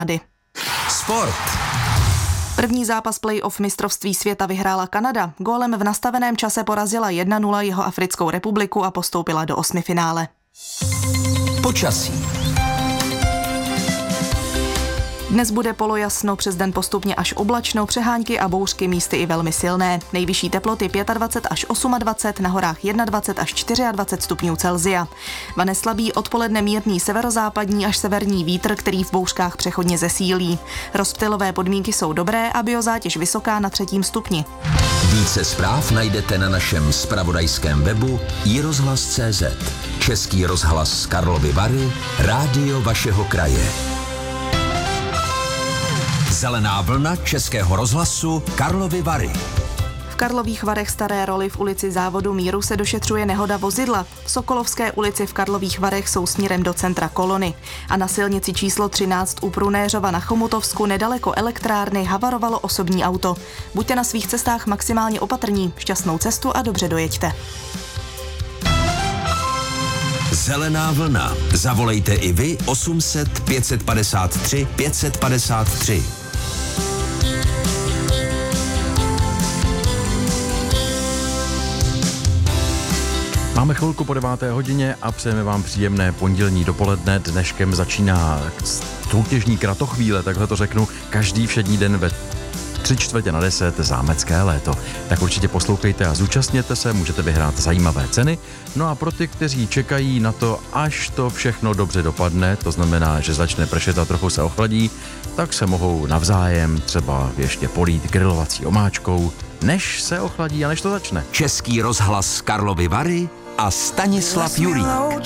Sport. První zápas play-off mistrovství světa vyhrála Kanada. Gólem v nastaveném čase porazila 1-0 Jihoafrickou republiku a postoupila do osmifinále. Počasí. Dnes bude polojasno, přes den postupně až oblačno, přehánky a bouřky místy i velmi silné. Nejvyšší teploty 25 až 28, na horách 21 až 24 stupňů Celsia. Vane slabý, odpoledne mírný severozápadní až severní vítr, který v bouřkách přechodně zesílí. Rozptylové podmínky jsou dobré a biozátěž vysoká na 3. stupni. Více zpráv najdete na našem zpravodajském webu iRozhlas.cz. Český rozhlas Karlovy Vary, rádio vašeho kraje. Zelená vlna Českého rozhlasu Karlovy Vary. V Karlových Varech Staré Roli v ulici Závodu míru se došetřuje nehoda vozidla. V Sokolovské ulici v Karlových Varech jsou směrem do centra kolony. A na silnici číslo 13 u Prunéřova na Chomutovsku nedaleko elektrárny havarovalo osobní auto. Buďte na svých cestách maximálně opatrní, šťastnou cestu a dobře dojeďte. Zelená vlna. Zavolejte i vy 800 553 553. Máme chvilku po 9. hodině a přejeme vám příjemné pondělní dopoledne. Dneškem začíná soutěžní kratochvíle, takhle to řeknu, každý všední den ve 9:45 zámecké léto. Tak určitě poslouchejte a zúčastněte se, můžete vyhrát zajímavé ceny. No a pro ty, kteří čekají na to, až to všechno dobře dopadne, to znamená, že začne pršet a trochu se ochladí, tak se mohou navzájem třeba ještě polít grilovací omáčkou, než se ochladí a než to začne. Český rozhlas Karlovy Vary a Stanislav Julík.